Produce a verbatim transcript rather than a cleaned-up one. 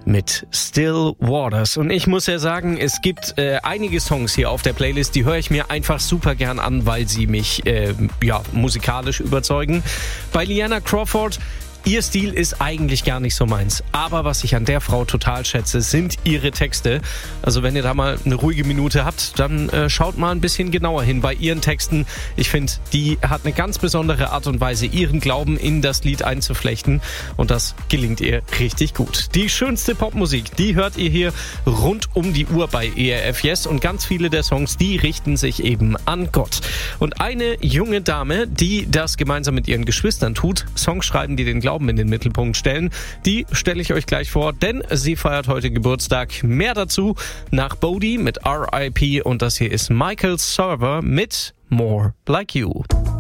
mit Still Waters. Und ich muss ja sagen, es gibt äh, einige Songs hier auf der Playlist, die höre ich mir einfach super gern an, weil sie mich äh, ja, musikalisch überzeugen. Bei Liana Crawford, ihr Stil ist eigentlich gar nicht so meins. Aber was ich an der Frau total schätze, sind ihre Texte. Also wenn ihr da mal eine ruhige Minute habt, dann äh, schaut mal ein bisschen genauer hin bei ihren Texten. Ich finde, die hat eine ganz besondere Art und Weise, ihren Glauben in das Lied einzuflechten. Und das gelingt ihr richtig gut. Die schönste Popmusik, die hört ihr hier rund um die Uhr bei E R F Yes. Und ganz viele der Songs, die richten sich eben an Gott. Und eine junge Dame, die das gemeinsam mit ihren Geschwistern tut, Songs schreiben, die den Glauben in den Mittelpunkt stellen, die stelle ich euch gleich vor, denn sie feiert heute Geburtstag. Mehr dazu nach Bodhi mit R I P und das hier ist Michael Server mit More Like You.